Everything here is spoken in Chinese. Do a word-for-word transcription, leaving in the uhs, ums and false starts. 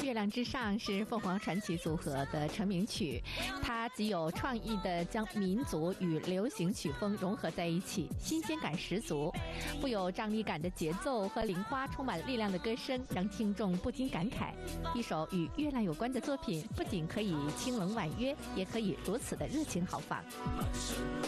月亮之上》是凤凰传奇组合的成名曲，它极有创意的将民族与流行曲风融合在一起，新鲜感十足。富有张力感的节奏和玲花充满力量的歌声，让听众不禁感慨：一首与月亮有关的作品，不仅可以清冷婉约，也可以如此的热情豪放。